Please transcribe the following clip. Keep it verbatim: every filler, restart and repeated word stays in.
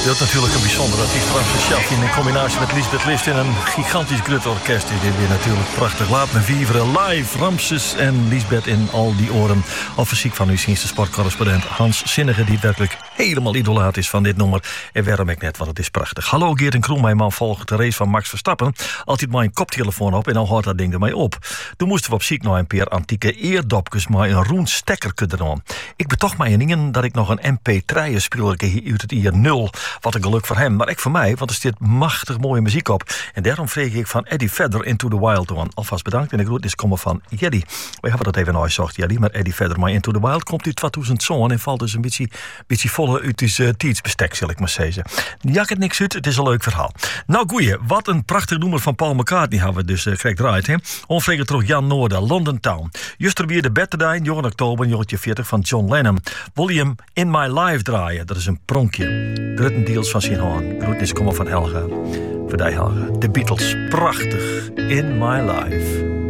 Dat is natuurlijk een bijzondere artiest. Ramses Shaffi in combinatie met Lisbeth List in een gigantisch grutorkest. Is dit weer natuurlijk prachtig. Laat me viveren live. Ramses en Lisbeth in al die oren. Al fysiek van uw zienste sportcorrespondent Hans Zinnige, die werkelijk helemaal idolaat is van dit nummer. En waarom ik net, want het is prachtig. Hallo Geert en Kroen, mijn man volgt de race van Max Verstappen. Altijd mijn koptelefoon op en dan hoort dat ding ermee op. Toen moesten we op ziek naar een paar antieke eerdopjes maar een roen stekker kunnen. Ik betocht mij in dingen dat ik nog een M P drie speler uit het I R nul. Wat een geluk voor hem, maar ik voor mij, want er zit machtig mooie muziek op. En daarom vreeg ik van Eddie Vedder Into the Wild aan. Alvast bedankt en de groet is komen van Jeddy. We hebben dat even uitgezocht, Jeddy, maar Eddie Vedder maar Into the Wild komt uit tweeduizend zo'n en valt dus een beetje, beetje volle uit het uh, tijdsbestek, zal ik maar zeggen. Jak het niks uit, het is een leuk verhaal. Nou goeie, wat een prachtig nummer van Paul McCartney hebben we dus uh, krijgt draait, hè. Onvregen terug Jan Noorder, London Town. Juster weer de Betterdijn, negen oktober, negentien veertig van John Lennon. William In My Life draaien, dat is een pronkje. Grotendeels van zijn haan. Groetnis komen van Helga. Voor die Helga. De Beatles, prachtig. In My Life.